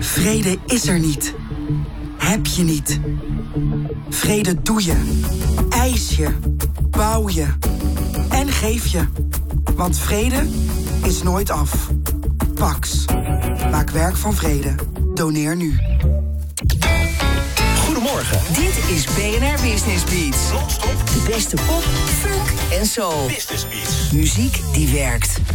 Vrede is er niet. Heb je niet. Vrede doe je. Eis je. Bouw je. En geef je. Want vrede is nooit af. Pax. Maak werk van vrede. Doneer nu. Goedemorgen. Dit is BNR Business Beats. Non-stop. De beste pop, funk en soul. Business Beats. Muziek die werkt.